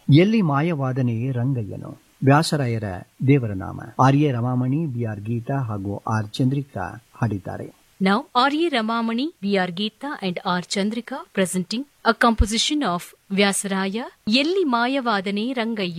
ಎಲ್ಲಿ ಮಾಯವಾದನೆ ರಂಗಯ್ಯನು. ವ್ಯಾಸರಾಯರ ದೇವರ ನಾಮ. ಆರ್ಯ ರಮಾಮಣಿ, ಬಿ.ಆರ್. ಗೀತಾ ಹಾಗೂ ಆರ್. ಚಂದ್ರಿಕಾ ಹಾಡಿದ್ದಾರೆ. Now, R.A. Ramamani, B.R. Geeta and R. Chandrika presenting a composition of Vyasaraya, Yelli Mayavadane Rangayya.